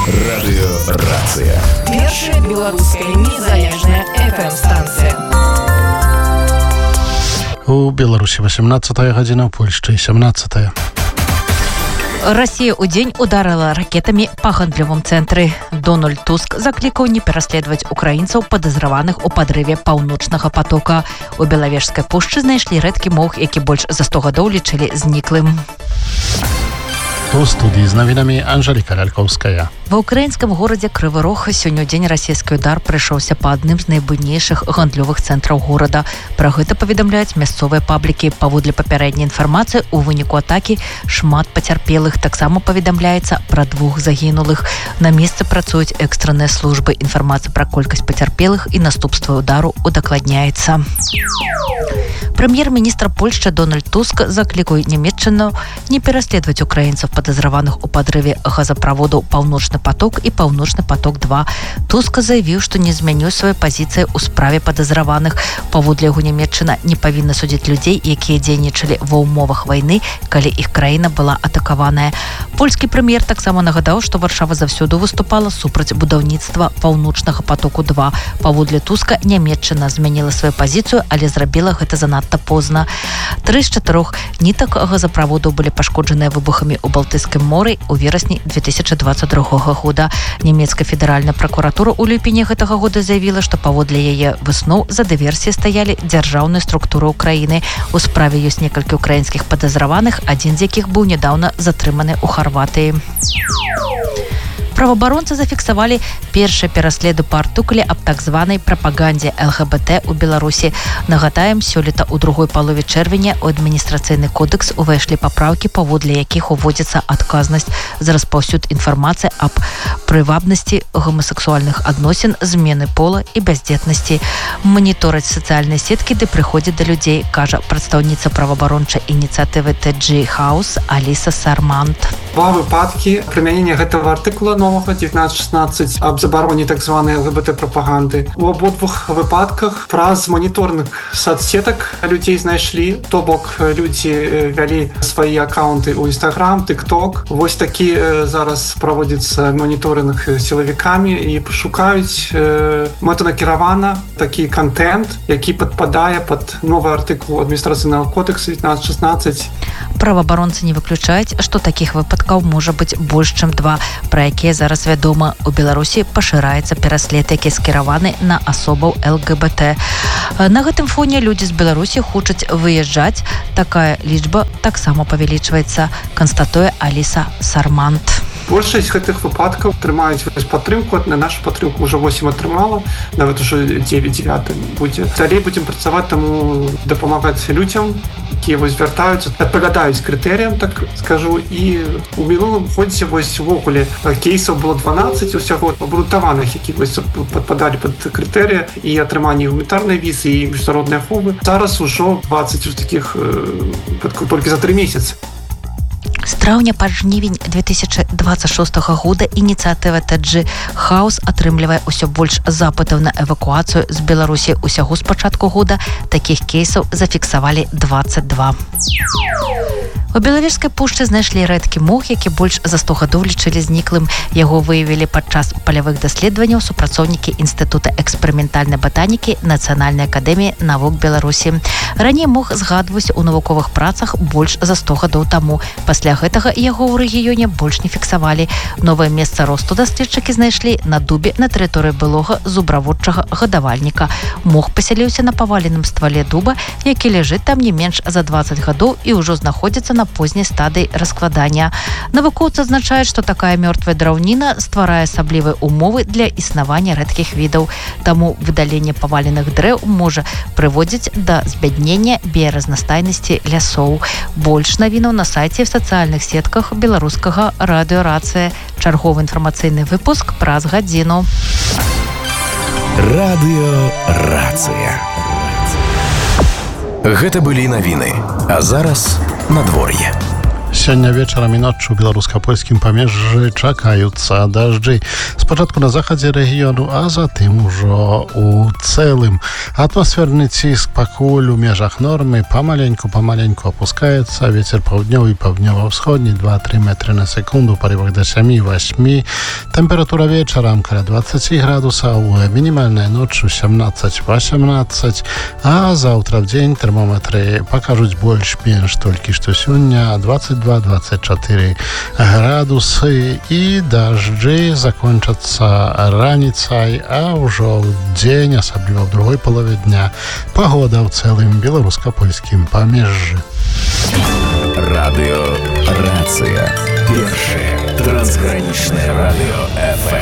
Радыёрацыя. Першая беларуская незалежная FM-станцыя. У Беларусі 18 гадзіна, у Польшчы 17. Россия у дзень ударила ракетами по гандлёвым цэнтры. Дональд Туск заклікаў не пераследаваць украінцаў, падазраваных у падрыве паўночнага потока. У Белавежскай пушчы знайшлі рэдкі мох, які больш за 100 гадоў лічылі зніклым. У студии з навінамі Анжеліка Лялькоўская. Ва ўкраінскім горадзе Крывы Рог сёння ў дзень расійскі удар прыйшоўся па адным з найбуйнейшых гандлёвых цэнтраў горада. Пра гэта паведамляюць мясцовыя паблікі. Паводле папярэдняй інфармацыі, у выніку атакі шмат пацярпелых. Таксама паведамляецца пра 2 загінулых. На месцы працуюць экстранныя службы. Інфармацыя пра колькасць пацярпелых і наступствы удару удакладняецца. Прэм'ер-міністр Польшчы Дональд Туск заклікаў Нямецчыну не пераследаваць украінцаў, падазраваных у падрыве газаправодаў «Паўночны поток» і «Паўночны поток-2». Туск заявіў, што не змяніў свае пазіцыі ў справе падазраваных. Паводле яго, Нямецчына не павінна судзіць людзей, якія дзейнічалі ва ўмовах вайны, калі іх краіна была атакаваная. Польскі прэм'ер таксама нагадаў, што Варшава заўсёды выступала супраць будаўніцтва «Паўночнага потоку-2». Паводле Туска, Нямецчына змяніла сваю пазіцыю, але зрабіла гэта занадта позна. 3 з 4 нітак газаправодаў былі пашкоджаныя выбухамі ў Балтыйскім моры ў верасні 2022 года. Нямецкая федэральная пракуратура ў ліпені гэтага года заявіла, што паводле яе высноў за дыверсіяй стаялі дзяржаўныя структуры ўкраіны. У справе ёсць некалькі украінскіх падазраваных, адзін з якіх быў нядаўна затрыманы ў Харватыі. Праваабаронцы зафіксавалі першыя пераследы па артыкуле аб так званай прапагандзе ЛГБТ у Беларусі. Нагадаем, сёлета ў другой палове чэрвеня у адміністрацыйны кодэкс увайшлі папраўкі, паводле якіх уводзіцца адказнасць за распаўсюд інфармацыі аб прывабнасці гомасексуальных адносін, змены пола і бяздзетнасці. Манітораць сацыяльныя сеткі ды прыходзіць да людзей, кажа прадстаўніца праваабарончай ініцыятывы TG House Аліса Сармант. 2 выпадкі прымянення гэтага артыкула новага 1916 аб забароне так званай ЛГБТ-прапаганды. У абодвух выпадках праз моніторных соцсетак людзей знайшлі, то бок людзі вялі свае аккаунты ў Instagram, TikTok. Вось такі зараз праводзіцца моніторинг сілавікамі і шукаюць мэтанакіравана такі контент, які падпадае пад новы артыкул адміністрацыйнага кодексу 1916. Праваабаронцы не выключаюць, што такіх выпадкаў можа быць больш, чым 2, пра якія зараз вядома. У Беларусі пашыраецца пераслед, які скіраваны на асобаў ЛГБТ. На гэтым фоне людзі з Беларусі хочуць выязджаць. Такая лічба таксама павялічваецца, канстатуе Аліса Сармант. Большасць гэтых выпадкаў трымаюць падтрымку, на нашу падтрымку ўжо 8 атрымала, нават ужо 9 будзе. Далей будзем працаваць, таму дапамагаць людзям, якія вось звяртаюцца, адпавядаюць крытэрыям, так скажу, і у мінулым годзе вось увогуле кейсаў было 12 усяго абрунтаваных, які вось падпадалі пад крытэрыі і атрыманне гуманітарнай візы і міжнароднай аховы. Зараз ужо 20 такіх толькі за 3 месяцы. З траўня па жнівень 2026 года ініцыятыва TG House атрымлівае ўсё больш запытаў на эвакуацыю з Беларусі. Усяго з пачатку года такіх кейсаў зафіксавалі 22. У Белавежскай пушчы знайшлі рэдкі мох, які больш за 100 гадоў лічылі зніклым. Яго выявілі падчас палявых даследаванняў супрацоўнікі Інстытута эксперыментальнай батанікі Нацыянальнай акадэміі навук Беларусі. Раней мох згадваўся ў навуковых працах больш за 100 гадоў таму. Пасля гэтага яго ў рэгіёне больш не фіксавалі. Новае месца росту даследчыкі знайшлі на дубе на тэрыторыі былога зубраводчага гадавальніка. Мох пасяліўся на паваленым ствале дуба, які ляжыць там не менш за 20 гадоў і ўжо знаходзіцца на позняй стадыі раскладання. Навукоўцы адзначаюць, што такая мёртвая драўніна стварае асаблівыя умовы для існавання рэдкіх відаў. Таму выдаленне паваленых дрэў можа прыводзіць да збяднення біяразнастайнасці лясоў. Больш навінаў на сайце і в сацыяльных сетках беларускага радыёрацыя. Чарговы інфармацыйны выпуск праз гадзіну. Радыёрацыя. Гэта былі навіны. А зараз надвор'е. Сёння вечарам і ноччу ў беларуска-польскім памежжы чакаюцца дажджы. Спачатку на захадзе рэгіёну, а затым ужо у цэлым. Атмасферны ціск пакуль у межах нормы памаленьку апускаецца. Вецер паўднёвы і паўднёва-ўсходні 2-3 метры на секунду, парывах да 7-8. Тэмпература вечарам каля 20 градусаў, мінімальная ноччу 17-18, а заўтра в дзень тэрмометры пакажуць больш-менш толькі што сёння 22-24 градусы, і дажджы закончацца раніцай, а ўжо ў дзень, асабліва ў другой палове дня, пагода ў цэлым беларуска-польскім памежжы. Радио Рация. Першее трансграничное радио ФМ.